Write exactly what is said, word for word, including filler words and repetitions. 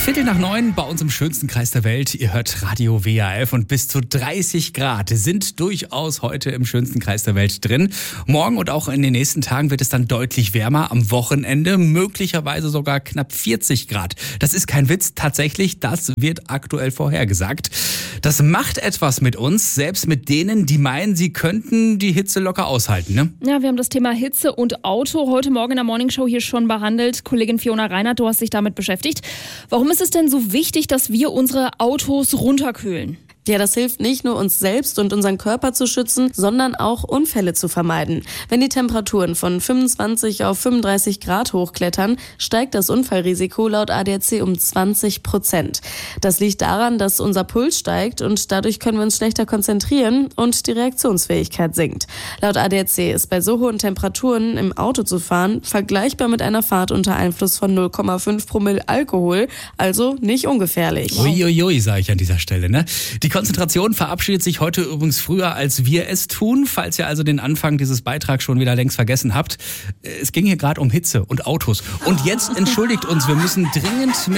Viertel nach neun bei uns im schönsten Kreis der Welt. Ihr hört Radio W A F und bis zu dreißig Grad sind durchaus heute im schönsten Kreis der Welt drin. Morgen und auch in den nächsten Tagen wird es dann deutlich wärmer. Am Wochenende möglicherweise sogar knapp vierzig Grad. Das ist kein Witz, tatsächlich, das wird aktuell vorhergesagt. Das macht etwas mit uns, selbst mit denen, die meinen, sie könnten die Hitze locker aushalten, ne? Ja, wir haben das Thema Hitze und Auto heute Morgen in der Morningshow hier schon behandelt. Kollegin Fiona Reinhardt, du hast dich damit beschäftigt. Warum ist es denn so wichtig, dass wir unsere Autos runterkühlen? Ja, das hilft nicht nur, uns selbst und unseren Körper zu schützen, sondern auch Unfälle zu vermeiden. Wenn die Temperaturen von fünfundzwanzig auf fünfunddreißig Grad hochklettern, steigt das Unfallrisiko laut A D A C um zwanzig Prozent. Das liegt daran, dass unser Puls steigt und dadurch können wir uns schlechter konzentrieren und die Reaktionsfähigkeit sinkt. Laut A D A C ist bei so hohen Temperaturen im Auto zu fahren vergleichbar mit einer Fahrt unter Einfluss von null Komma fünf Promille Alkohol, also nicht ungefährlich. Uiuiui, sage ich an dieser Stelle, ne? Die Konzentration verabschiedet sich heute übrigens früher, als wir es tun, falls ihr also den Anfang dieses Beitrags schon wieder längst vergessen habt. Es ging hier gerade um Hitze und Autos. Und jetzt entschuldigt uns, wir müssen dringend mit